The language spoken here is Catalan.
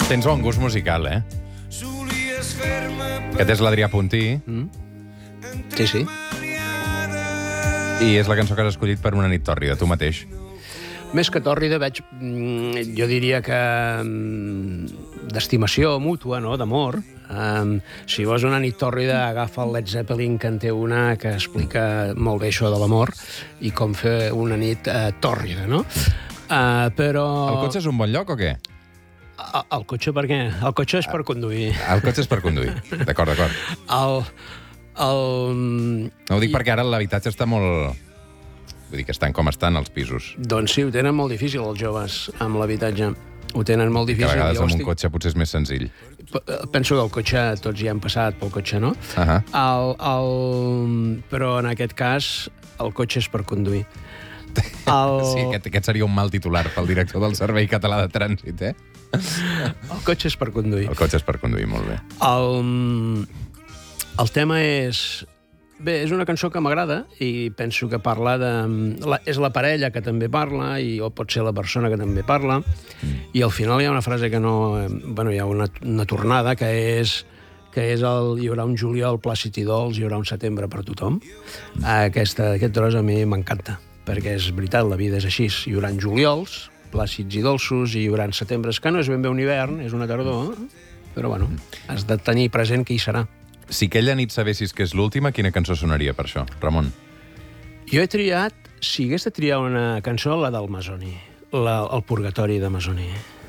Tens bon gust musical, eh? Aquest és l'Adrià Puntí. Sí, sí. I és la cançó que has escollit per Una nit tòrrida, tu mateix. Més que tòrrida veig, jo diria que d'estimació mútua, no?, d'amor. Si vols una nit tòrrida, agafa el Led Zeppelin, que en té una que explica molt bé això de l'amor i com fer una nit tòrrida, no? Però... El cotxe és un bon lloc o què? El cotxe per què? El cotxe és per conduir. El cotxe és per conduir. D'acord, d'acord. No ho dic perquè ara l'habitatge està molt... Vull dir que estan com estan els pisos. Doncs sí, ho tenen molt difícil els joves amb l'habitatge. Ho tenen molt difícil. Que a vegades amb un cotxe potser és més senzill. Penso que el cotxe, tots hi han passat pel cotxe, no? Però en aquest cas, el cotxe és per conduir. Sí, aquest seria un mal titular pel director del Servei Català de Trànsit, eh? El cotxe és per conduir. El cotxe és per conduir, molt bé. El tema és... Bé, és una cançó que m'agrada i penso que parla de... És la parella que també parla o pot ser la persona que també parla i al final hi ha una frase que no... Bueno, hi ha una tornada que és hi haurà un juliol plàcid i dolç, hi haurà un setembre per tothom. Aquest tros a mi m'encanta, perquè és veritat, la vida és així. Hi haurà juliols plàcids i dolços i hi haurà setembre, que no és ben bé un hivern, és una tardor, però bueno, has de tenir present que hi serà. Si aquella nit sabessis que és l'última, quina cançó sonaria per això, Ramon? Jo he triat, si hagués de triar una cançó, la del Masoni, el Purgatori de Masoni.